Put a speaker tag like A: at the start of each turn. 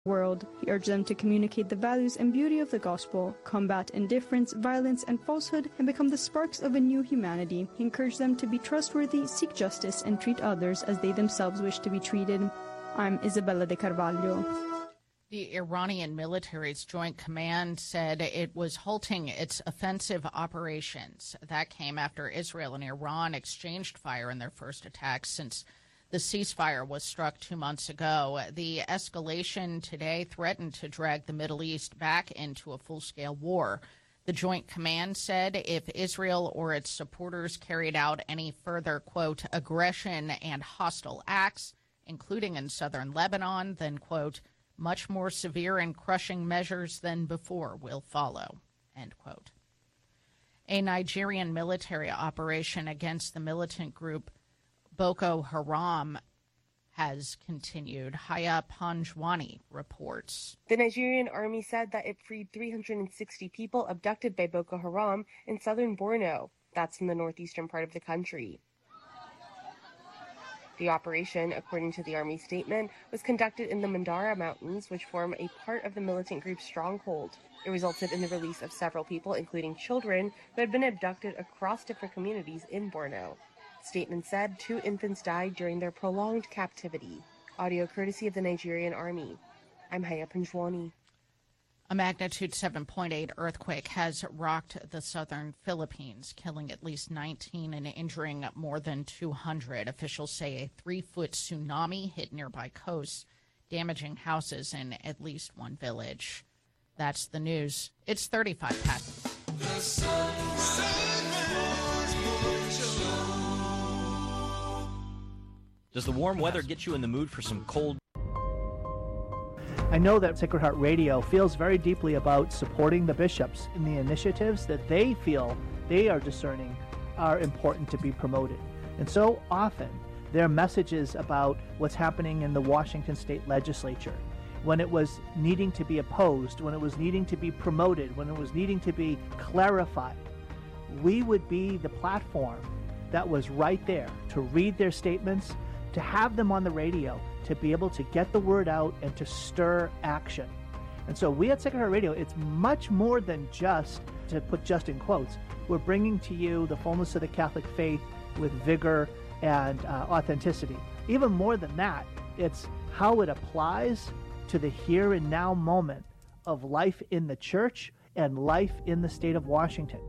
A: world. He urged them to communicate the values and beauty of the gospel, combat indifference, violence, and falsehood, and become the sparks of a new humanity. He encouraged them to be trustworthy, seek justice, and treat others as they themselves wish to be treated. I'm Isabella de Carvalho.
B: The Iranian military's Joint Command said it was halting its offensive operations. That came after Israel and Iran exchanged fire in their first attacks since the ceasefire was struck 2 months ago. The escalation today threatened to drag the Middle East back into a full-scale war. The Joint Command said if Israel or its supporters carried out any further, quote, aggression and hostile acts, including in southern Lebanon, then, quote, much more severe and crushing measures than before will follow, end quote. A Nigerian military operation against the militant group Boko Haram has continued. Haya Panjwani reports.
C: The Nigerian army said that it freed 360 people abducted by Boko Haram in southern Borno. That's in the northeastern part of the country. The operation, according to the Army statement, was conducted in the Mandara Mountains, which form a part of the militant group's stronghold. It resulted in the release of several people, including children, who had been abducted across different communities in Borno. The statement said 2 infants died during their prolonged captivity. Audio courtesy of the Nigerian Army. I'm Haya Panjwani.
B: A magnitude 7.8 earthquake has rocked the southern Philippines, killing at least 19 and injuring more than 200. Officials say a 3-foot tsunami hit nearby coasts, damaging houses in at least one village. That's the news. It's 35 past.
D: Does the warm weather get you in the mood for some cold?
E: I know that Sacred Heart Radio feels very deeply about supporting the bishops in the initiatives that they feel they are discerning are important to be promoted. And so often, their messages about what's happening in the Washington State Legislature, when it was needing to be opposed, when it was needing to be promoted, when it was needing to be clarified, we would be the platform that was right there to read their statements, to have them on the radio, to be able to get the word out and to stir action. And so we at Sacred Heart Radio, it's much more than just, to put just in quotes, we're bringing to you the fullness of the Catholic faith with vigor and authenticity. Even more than that, it's how it applies to the here and now moment of life in the church and life in the state of Washington.